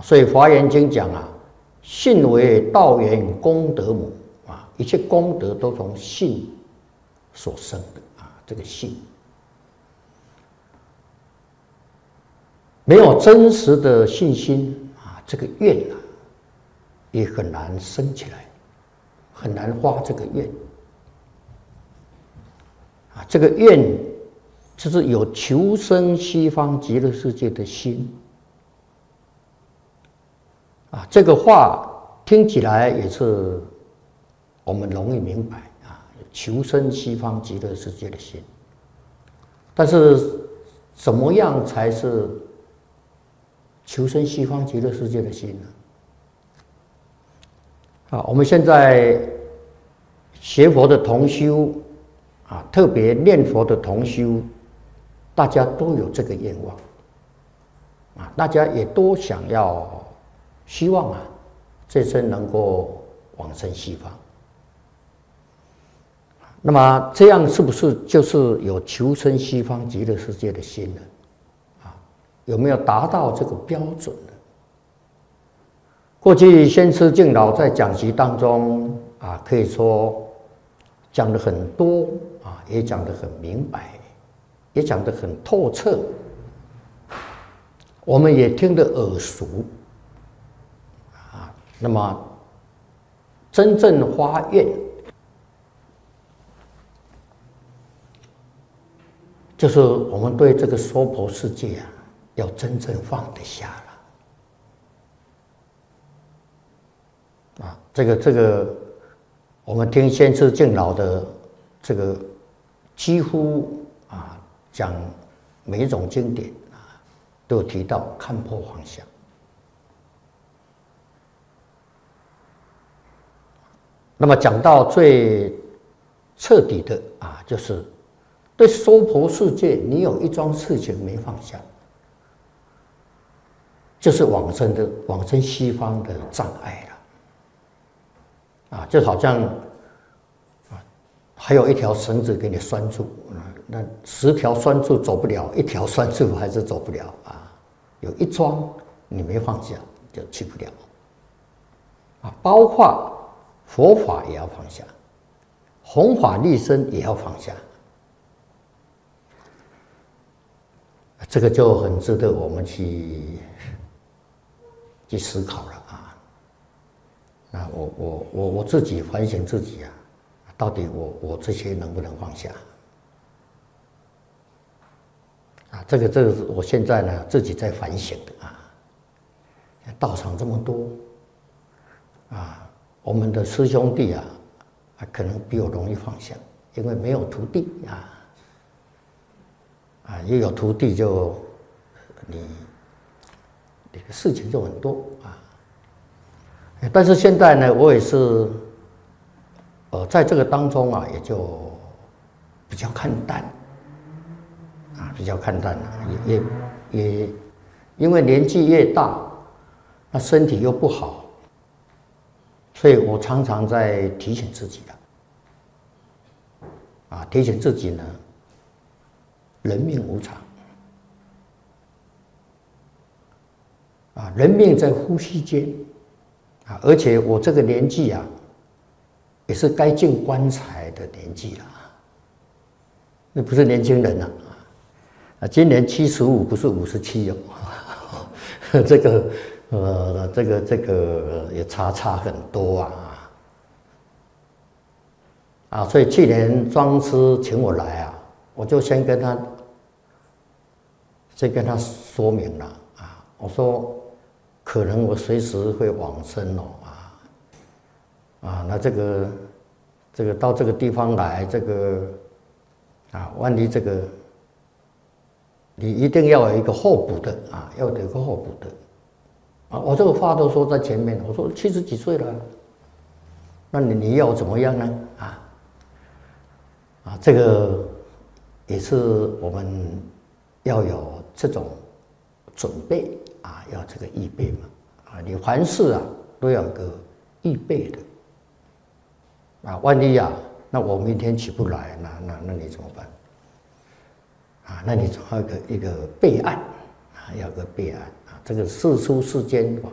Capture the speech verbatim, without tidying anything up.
所以《华严经》讲啊，信为道源功德母啊，一切功德都从信所生的啊，这个信。没有真实的信心啊，这个愿啊，也很难生起来，很难发这个愿啊。这个愿就是有求生西方极乐世界的心啊。这个话听起来也是我们容易明白啊，求生西方极乐世界的心。但是怎么样才是求生西方极乐世界的心呢？啊，我们现在学佛的同修啊，特别念佛的同修，大家都有这个愿望啊，大家也都想要、希望啊，这生能够往生西方。那么这样是不是就是有求生西方极乐世界的心呢？有没有达到这个标准呢？过去先知敬老在讲习当中啊，可以说讲得很多啊，也讲得很明白，也讲得很透彻，我们也听得耳熟啊。那么真正发愿，就是我们对这个娑婆世界啊，要真正放得下了啊！这个这个，我们听先知敬老的这个，几乎啊讲每一种经典啊，都有提到看破放下。那么讲到最彻底的啊，就是对娑婆世界，你有一桩事情没放下。就是往生的往生西方的障碍了，啊，就好像啊，还有一条绳子给你拴住，那十条拴住走不了，一条拴住还是走不了啊。有一桩你没放下，就去不了。啊，包括佛法也要放下，弘法利生也要放下，这个就很值得我们去。去思考了啊！那我我我我自己反省自己啊，到底我我这些能不能放下？啊，这个这个是我现在呢自己在反省的啊。道场这么多啊，我们的师兄弟啊，可能比我容易放下，因为没有徒弟啊。啊，一有徒弟就你。这个事情就很多啊，但是现在呢，我也是，呃，在这个当中啊，也就比较看淡，啊，比较看淡了，也也也，因为年纪越大，那身体又不好，所以我常常在提醒自己的，啊，提醒自己呢，人命无常。啊，人命在呼吸间，啊，而且我这个年纪啊，也是该进棺材的年纪了，那不是年轻人了啊！啊，今年七十五，不是五十七哦，这个呃，这个这个也差差很多啊！啊，所以去年庄师请我来啊，我就先跟他，先跟他说明了啊，我说。可能我随时会往生哦啊啊，那这个这个到这个地方来，这个啊，万一这个你一定要有一个候补的啊，要有一个候补的啊。我这个话都说在前面，我说七十几岁了，那你你要怎么样呢？啊啊，这个也是我们要有这种准备。啊，要这个预备嘛，啊，你凡事啊都要有个预备的，啊，万一啊，那我明天起不来，那那那你怎么办？啊，那你总要有个一个备案，啊，要有个备案啊，这个世出世间